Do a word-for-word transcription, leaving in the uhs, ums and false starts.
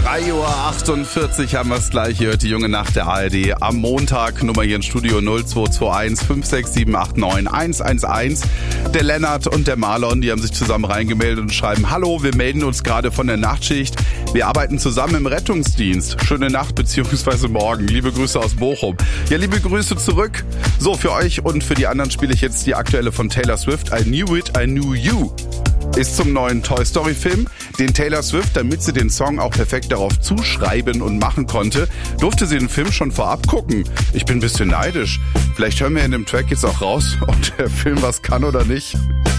drei Uhr achtundvierzig haben wir es gleich. Hier hört die junge Nacht der A R D am Montag. Nummer hier im Studio null zwei zwei eins fünf sechs sieben acht neun eins eins eins. Der Lennart und der Marlon, die haben sich zusammen reingemeldet und schreiben: Hallo, wir melden uns gerade von der Nachtschicht. Wir arbeiten zusammen im Rettungsdienst. Schöne Nacht bzw. morgen. Liebe Grüße aus Bochum. Ja, liebe Grüße zurück. So, für euch und für die anderen spiele ich jetzt die aktuelle von Taylor Swift. I Knew It, I Knew You. Ist zum neuen Toy Story Film, den Taylor Swift, damit sie den Song auch perfekt darauf zuschreiben und machen konnte, durfte sie den Film schon vorab gucken. Ich bin ein bisschen neidisch. Vielleicht hören wir in dem Track jetzt auch raus, ob der Film was kann oder nicht.